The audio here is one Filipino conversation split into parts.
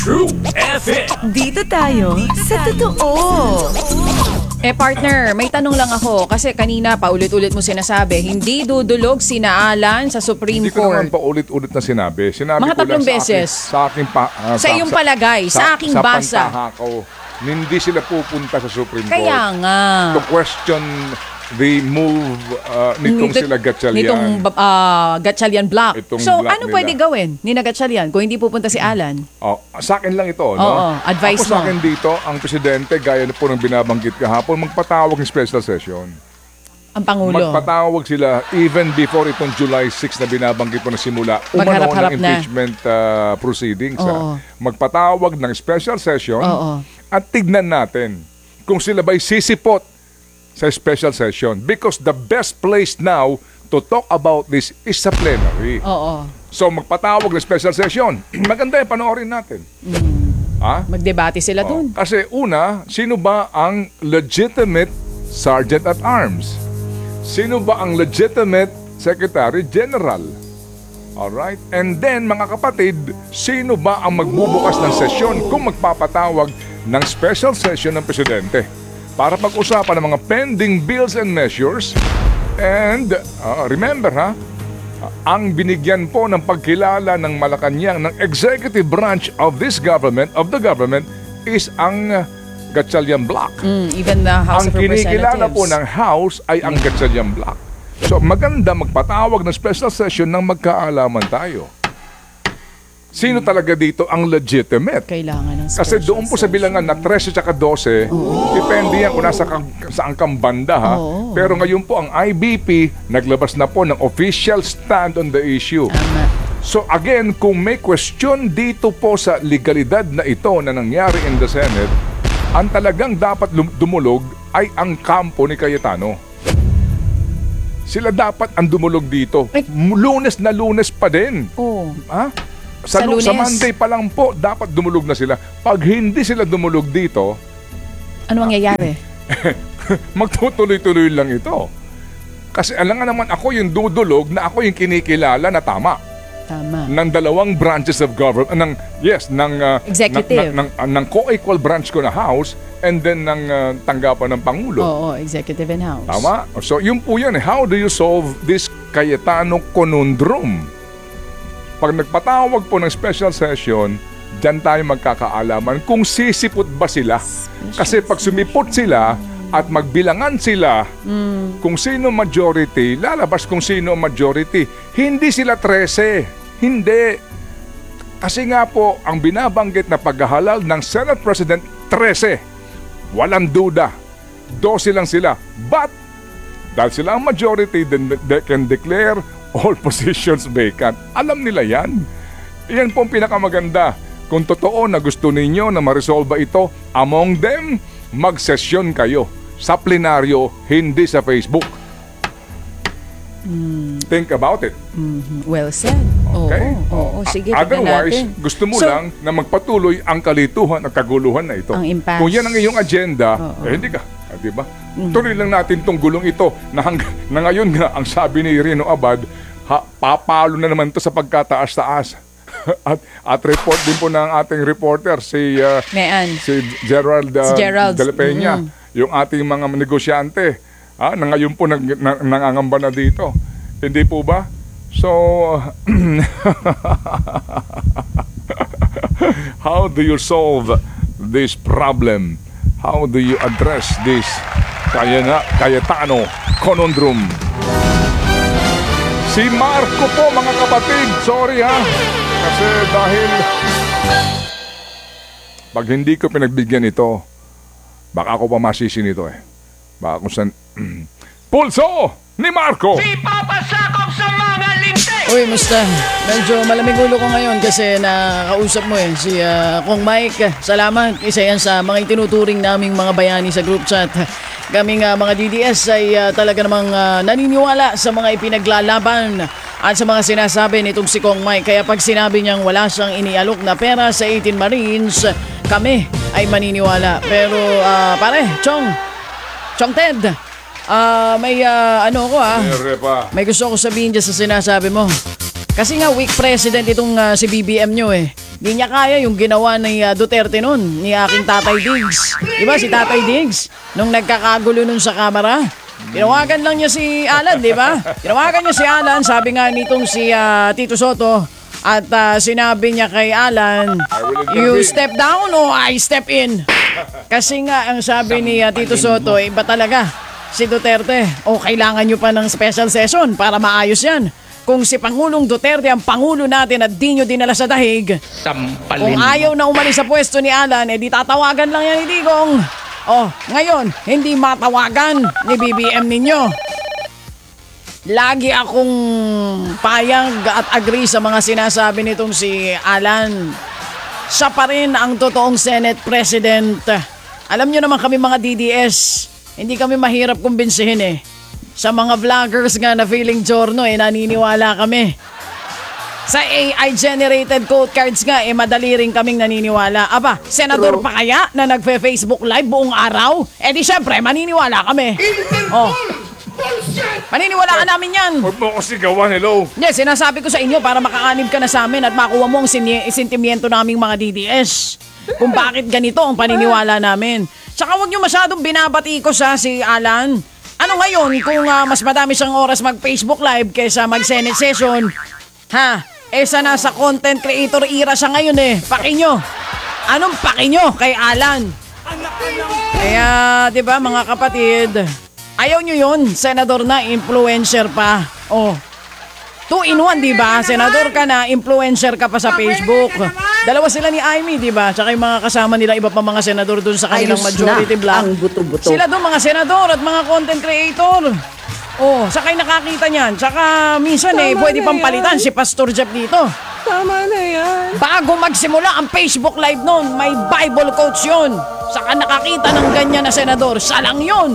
True FM. Dito tayo sa totoo. Partner, may tanong lang ako kasi kanina paulit-ulit mo sinasabi, hindi dudulog sina Alan sa Supreme Hindi ko naman Court. paulit-ulit na sinabi. Sinabi Mga ko lang tatlong beses. Sa aking Sa iyong palagay, sa aking basa. Sa pantahakaw, hindi sila pupunta sa Supreme Court. Kaya nga. To question the move nitong sila Gatchalian. Nitong Gatchalian Block. Itong So, block ano nila. pwede gawin ni na Gatchalian kung hindi pupunta si Alan? Sa akin lang ito, no? Oo, advice Ako sa mo. akin dito, ang presidente, gaya na po ng binabanggit kahapon, magpatawag ng special session. Ang Pangulo. Magpatawag sila even before itong July 6 na binabanggit mo na simula Magharap-harap ng na. impeachment proceedings. Oo. Magpatawag ng special session Oo. at tignan natin kung sila ba'y sisipot sa special session because the best place now to talk about this is sa plenary. Oo. So magpatawag ng special session. Maganda yung panoorin natin. Ha? Magdebate sila dun. Kasi una, sino ba ang legitimate sergeant at arms? Sino ba ang legitimate secretary general? Alright? And then, mga kapatid, sino ba ang magbubukas ng sesyon kung magpapatawag ng special session ng presidente? Para pag-usapan ng mga pending bills and measures. And remember ang binigyan po ng pagkilala ng Malacanang ng executive branch of this government, of the government, is ang Gatchalian Block. Even the House Ang of kinikilala Representatives. po ng House ay ang Gatchalian Block. So maganda magpatawag ng special session nang magkaalaman tayo. Sino talaga dito ang legitimate? Kailangan ng Kasi special doon po sa bilangan na 13 at 12, depende yan kung saan kang banda ha. Oo. Pero ngayon po ang IBP naglabas na po ng official stand on the issue. Tama. So again, kung may question dito po sa legalidad na ito na nangyari in the Senate, ang talagang dapat dumulog ay ang kampo ni Cayetano. Sila dapat ang dumulog dito. Ay. Lunes na Lunes pa din. Oo. Ha? Sa Lunes. Monday pa lang po, dapat dumulog na sila. Pag hindi sila dumulog dito, Ano mangyayari? magtutuloy-tuloy lang ito. Kasi alam nga naman ako yung dudulog na ako yung kinikilala na tama Tama. ng dalawang branches of government ng Executive. ng co-equal branch ko na House and then ng tanggapan ng Pangulo. Oo, Executive and House. Tama? So yun po yan. How do you solve this Cayetano conundrum? Pag nagpatawag po ng special session, dyan tayo magkakaalaman kung sisipot ba sila. Kasi pag sumipot sila at magbilangan sila kung sino majority, lalabas kung sino majority. Hindi sila 13. Hindi. Kasi nga po, ang binabanggit na paghahalal ng Senate President, 13. Walang duda. 12 lang sila. But, dahil sila ang majority, then they can declare all positions vacant. Alam nila yan. Yan po ang pinakamaganda. Kung totoo na gusto ninyo na ma-resolve ito, among them, mag-session kayo sa plenaryo, hindi sa Facebook. Think about it. Well said. Okay? Oo. Sige, tignan Otherwise, natin. gusto mo So, lang na magpatuloy ang kalituhan at kaguluhan na ito. Ang impasse. Kung yan ang iyong agenda, Oo. hindi ka. Di ba? Tuloy lang natin tong gulong ito na, na ngayon nga, ang sabi ni Rino Abad, papalo na naman to sa pagkataas-taas. at report din po ng ating reporter, si Gerald, Gerald. De La Peña, yung ating mga negosyante, na ngayon po nangangamba na dito. Hindi po ba? So, how do you solve this problem? How do you address this Cayetano conundrum? Si Marco po, mga kapatid, sorry ha. Kasi dahil pag hindi ko pinagbigyan ito, baka ako pa masisi nito eh. Baka kung saan Pulso ni Marco! Si Papa Sakop sa mga linte. Uy, musta? Medyo malamig ulo ko ngayon kasi nakausap mo si Kong Mike. Salamat. Isa yan sa mga itinuturing naming mga bayani sa group chat. Kaming mga DDS ay talaga namang naniniwala sa mga ipinaglalaban at sa mga sinasabi nitong si Kong Mike. Kaya pag sinabi niyang wala siyang inialok na pera sa 18 Marines, kami ay maniniwala. Pero pare, Chong Ted, may ano ko Mere pa. may gusto ko sabihin dyan sa sinasabi mo. Kasi nga weak president itong si BBM nyo eh. Di niya kaya yung ginawa ni Duterte nun, ni aking Tatay Diggs. Diba si Tatay Diggs? Nung nagkakagulo nun sa kamera. Tinawagan lang niya si Alan, di ba? Tinawagan niya si Alan, sabi nga nitong si Tito Soto. At sinabi niya kay Alan, you step down o I step in? Kasi nga ang sabi ni Tito Soto, iba talaga si Duterte. O kailangan nyo pa ng special session para maayos yan. Kung si Pangulong Duterte ang Pangulo natin at di nyo dinala sa dahig, kung ayaw na umalis sa pwesto ni Alan, di tatawagan lang yan ni Digong. Ngayon, hindi matawagan ni BBM ninyo. Lagi akong payag at agree sa mga sinasabi nitong si Alan. Siya pa rin ang totoong Senate President. Alam nyo naman kami mga DDS, hindi kami mahirap kumbinsihin eh. Sa mga vloggers nga na feeling Giorno naniniwala kami. Sa AI-generated quote cards nga madali rin kaming naniniwala. Aba, senador pa kaya na nagfe-Facebook live buong araw? Di syempre, maniniwala kami. Maniniwalaan namin yan. Huwag mo ko sigawan, hello. Yes, sinasabi ko sa inyo para makaanib ka na sa amin at makuha mo ang sentimiento naming mga DDS. Kung bakit ganito ang paniniwala namin. Tsaka huwag nyo masyadong binabatikos si Alan. Ano ngayon kung mas madami siyang oras mag-Facebook live kaysa mag-Senate session? Sa nasa content creator era siya ngayon Paki nyo. Anong paki nyo kay Alan? Kaya, di ba mga kapatid, ayaw nyo yun, senador na, influencer pa. 2-in-1, di ba? Senador ka na, influencer ka pa sa Facebook. Dalawa sila ni Amy, di ba? Tsaka yung mga kasama nila, iba pa mga senador dun sa kanilang majority block. Ang buto-buto. Sila doon mga senador at mga content creator. Sakay nakakita niyan. Tsaka minsan pwede pang palitan si Pastor Jeff dito. Tama na yan. Bago magsimula ang Facebook live noon, may Bible quotes yun. Saka nakakita ng ganyan na senador, siya lang yun.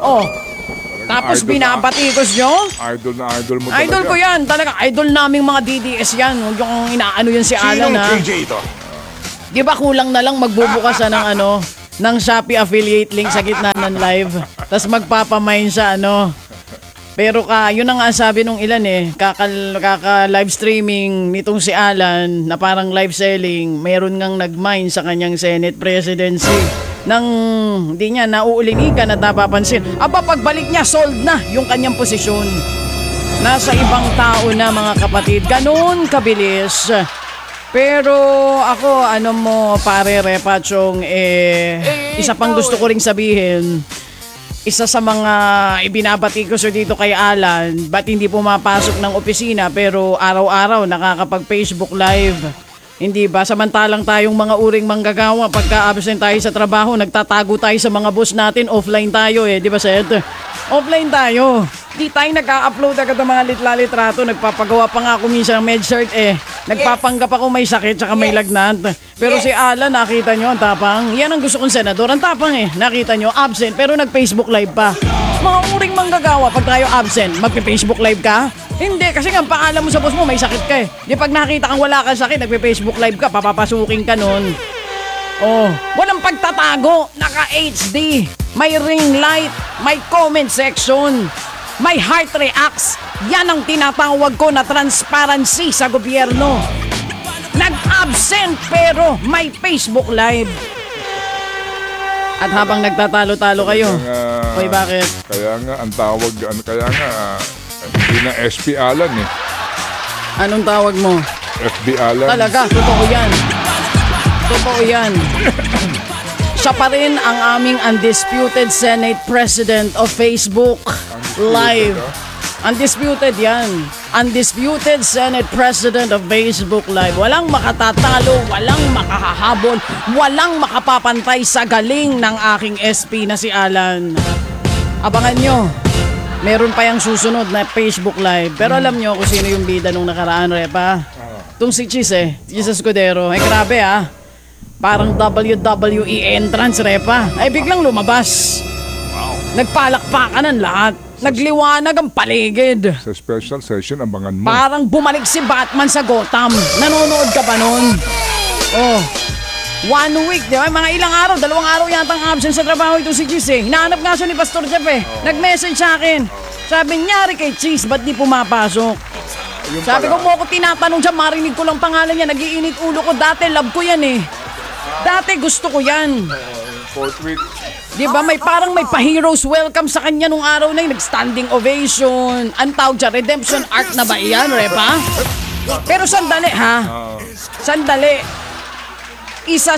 Tapos Idol binabatikos nyo? Idol na idol mo talaga. Idol ko yan, talaga. Idol naming mga DDS yan. Yung inaano yan si Alan ito? Di ba kulang na lang magbubukas ng Shopee affiliate link sa gitna ng live. Tapos magpapamain sa Pero yun ang sabi nung ilan kaka-live streaming nitong si Alan na parang live selling, mayroon ngang nag-mine sa kanyang Senate presidency. Nang hindi niya nauulinikan at napapansin. Aba, pagbalik niya, sold na yung kanyang posisyon. Nasa ibang tao na mga kapatid. Ganun kabilis. Pero ako, pare Repachong, isa pang gusto ko ring sabihin. Isa sa mga ibinabati ko dito kay Alan, ba't hindi pumapasok ng opisina pero araw-araw nakakapag-Facebook live? Hindi ba? Samantalang tayong mga uring manggagawa, pagka-absent tayo sa trabaho, nagtatago tayo sa mga boss natin, offline tayo di ba Seth? Offline tayo. Di tayo nag-upload agad ng mga litla-litrato, nagpapagawa pa nga ako minsan ng med-shirt Nagpapanggap ako may sakit tsaka may lagnat. Pero si Alan, nakita nyo, ang tapang. Yan ang gusto kong senador, ang tapang Nakita nyo, absent, pero nag-Facebook live pa. Mga uring manggagawa, pag tayo absent, magpe-Facebook live ka? Hindi, kasi nga paalam mo sa boss mo, may sakit ka Di pag nakita kang wala kang sakit, nagpe-Facebook live ka, papapasukin ka nun. Walang pagtatago, naka-HD, may ring light, may comment section, may heart reacts. Yan ang tinatawag ko na transparency sa gobyerno. Nag-absent pero may Facebook live. At habang nagtatalo-talo kayo, bakit? Kaya nga, ang tawag, hindi na SP Alan Anong tawag mo? FB Alan. Talaga, totoo yan. Totoo yan. Siya pa rin ang aming undisputed Senate President of Facebook Live. Undisputed yan. Undisputed Senate President of Facebook Live. Walang makatatalo, walang makahahabol, walang makapapantay sa galing ng aking SP na si Alan. Abangan nyo. Meron pa yung susunod na Facebook Live. Pero alam nyo kung sino yung bida nung nakaraan, Repa? Itong si Cheese Jesus Escudero. Grabe Parang WWE entrance, Repa. Biglang lumabas. Nagpalakpakan ng lahat. Nagliwanag ang paligid. Sa special session, abangan mo. Parang bumalik si Batman sa Gotham. Nanonood ka ba nun? 1 week, di ba? Mga ilang araw, 2 araw yata ang absent sa trabaho ito si Cheese Hinahanap nga siya ni Pastor Jeff Nag-message sa akin. Sabi, nyari kay Cheese, ba't di pumapasok? Yung Sabi pala. ko mo ako tinatanong dyan, marinig ko lang pangalan niya, nagiinit ulo ko. Dati, love ko yan eh. Dati gusto ko yan. Forthwith. Di ba, may parang may pa-heroes welcome sa kanya nung araw na yun. Nag-standing ovation. Ang tawag dyan, redemption arc na ba yan, Repa? Pero sandali ha. Sandali. Isa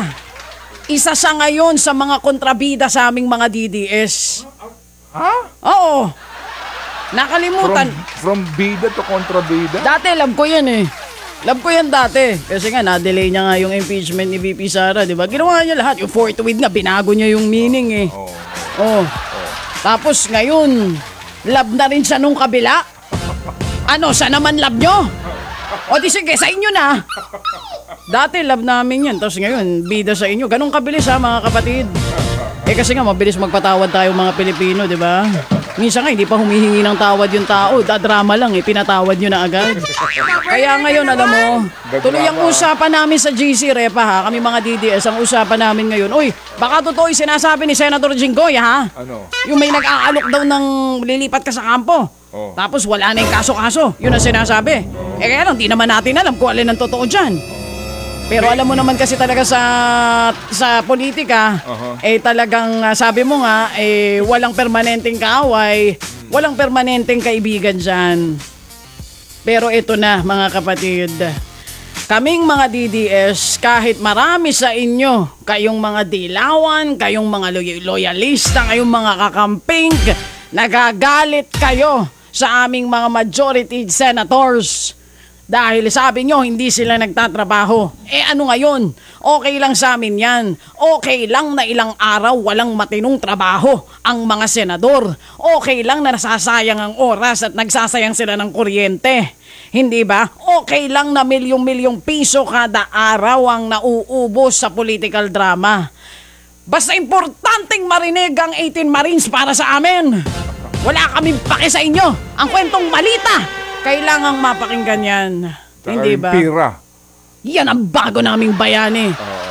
siya ngayon sa mga kontrabida sa aming mga DDS. Ha? Oo. Nakalimutan. From bida to kontrabida? Dati, love ko yan eh. Love ko yan dati. Kasi nga, na-delay niya nga yung impeachment ni VP Sara, di ba? Ginawa niya lahat. Yung forthwith nga, binago niya yung meaning eh. Oh. Tapos ngayon, love na rin siya nung kabila. Ano, siya naman love nyo? O di sige, sa inyo na. Dati love namin yan. Tapos ngayon, bida sa inyo. Ganun kabilis ha, mga kapatid. Kasi nga, mabilis magpatawad tayo mga Pilipino, di ba? Minsan nga, hindi pa humihingi ng tawad yung tao. Drama lang pinatawad nyo na agad. Kaya ngayon, alam mo, tuloy ang usapan namin sa GC, Repa ha. Kami mga DDS, ang usapan namin ngayon. Uy, baka totoo yung sinasabi ni Senator Jinggoy ha. Ano? Yung may nag-aalok daw ng lilipat ka sa kampo. Oh. Tapos wala na yung kaso-kaso. Yun ang sinasabi. Kaya lang, di naman natin alam kung alin ang totoo dyan. Pero alam mo naman kasi talaga sa politika, talagang sabi mo nga, walang permanenteng kaaway, walang permanenteng kaibigan dyan. Pero ito na mga kapatid, kaming mga DDS, kahit marami sa inyo, kayong mga dilawan, kayong mga loyalista, kayong mga kakamping, nagagalit kayo sa aming mga majority senators. Dahil sabi nyo, hindi sila nagtatrabaho. Ano ngayon? Okay lang sa amin yan. Okay lang na ilang araw walang matinong trabaho ang mga senador. Okay lang na nasasayang ang oras at nagsasayang sila ng kuryente. Hindi ba? Okay lang na milyong-milyong piso kada araw ang nauubos sa political drama. Basta importanteng marinig ang 18 Marines para sa amin. Wala kaming pake sa inyo. Ang kwentong malita. Kailangang mapakinggan yan. Hindi ba? Pira. Yan ang bago naming bayani.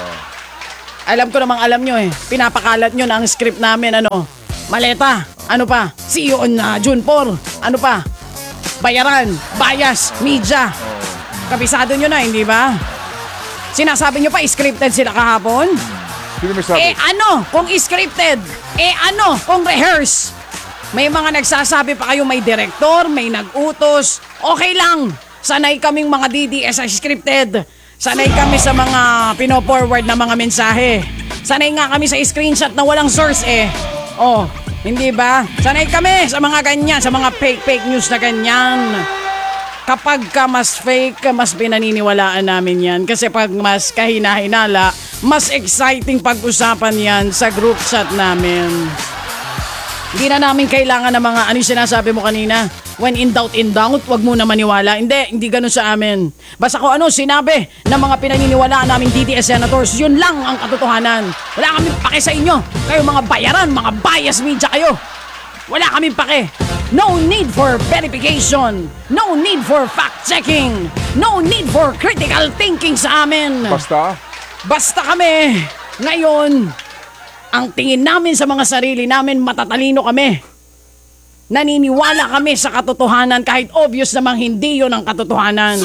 Alam ko namang alam nyo Pinapakalat nyo na ang script namin. Maleta. Ano pa? CEO na Junpor. Ano pa? Bayaran. Bias. Media. Kabisado nyo na, hindi ba? Sinasabi nyo pa, scripted sila kahapon? Sino may sabi? Ano kung scripted? Ano kung rehearse? May mga nagsasabi pa kayo may direktor, may nag-utos. Okay lang. Sanay kaming mga DDS sa scripted. Sanay kami sa mga pino-forward na mga mensahe. Sanay nga kami sa screenshot na walang source hindi ba? Sanay kami sa mga ganyan, sa mga fake news na ganyan. Kapag ka mas fake, mas pinaniniwalaan namin yan. Kasi pag mas kahina-hinala, mas exciting pag-usapan yan sa group chat namin. Hindi na namin kailangan ng mga ano yung sinasabi mo kanina. When in doubt, wag mo na maniwala. Hindi ganun sa amin. Basta kung ano sinabi ng mga pinaniniwalaan naming DDS senators, yun lang ang katotohanan. Wala kaming pake sa inyo. Kayo mga bayaran, mga bias media kayo. Wala kaming pake. No need for verification. No need for fact-checking. No need for critical thinking sa amin. Basta kami, ngayon, ang tingin namin sa mga sarili namin, matatalino kami. Naniniwala kami sa katotohanan kahit obvious namang hindi yun ang katotohanan.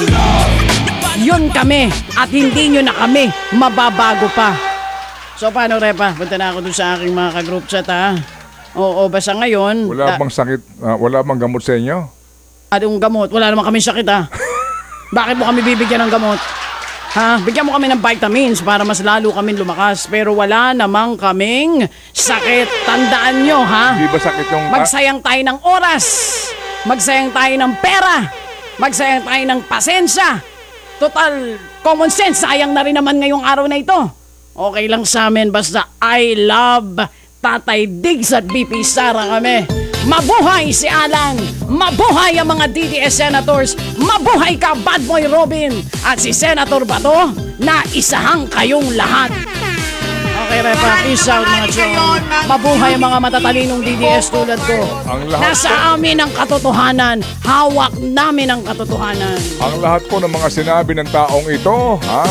Yun kami at hindi nyo na kami mababago pa. So paano, Repa? Punta na ako dun sa aking mga ka-group chat ha. Oo, basta ngayon... Wala bang sakit, wala bang gamot sa inyo? Anong gamot? Wala naman kami sakit ha. Bakit mo kami bibigyan ng gamot? Ha? Bigyan mo kami ng vitamins para mas lalo kami lumakas. Pero wala namang kaming sakit. Tandaan nyo, ha? Di ba sakit yung... Magsayang tayo ng oras. Magsayang tayo ng pera. Magsayang tayo ng pasensya. Total, common sense. Sayang na rin naman ngayong araw na ito. Okay lang sa amin. Basta I love Tatay Diggs at BP Sara kami. Mabuhay si Alan! Mabuhay ang mga DDS senators! Mabuhay ka, Bad Boy Robin! At si Senator Bato, na isahang kayong lahat! Okay, Repa. Peace out, mga chong. Mabuhay ang mga matatalinong DDS tulad ko. Nasa amin ang katotohanan. Hawak namin ang katotohanan. Ang lahat po ng mga sinabi ng taong ito, ha?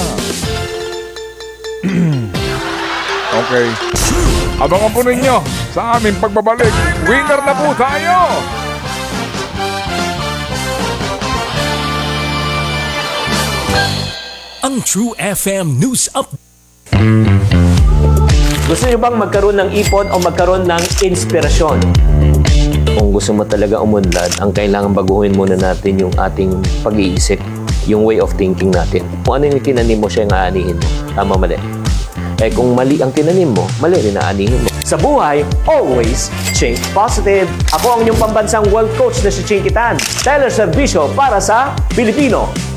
Okay. Abangan po ninyo sa aming pagbabalik. Winner na po tayo! Ang True FM News Update. Gusto niyo bang magkaroon ng ipon o magkaroon ng inspirasyon? Kung gusto mo talaga umunlad, ang kailangan baguhin muna natin yung ating pag-iisip, yung way of thinking natin. Kung ano yung tinanim mo, siya yung aanihin mo. Tama, mali. Eh kung mali ang tinanim mo, mali rin ang aanihin mo. Sa buhay, always think positive. Ako ang inyong pambansang world coach na si Chinky Tan. Tyler Servisyo para sa Pilipino.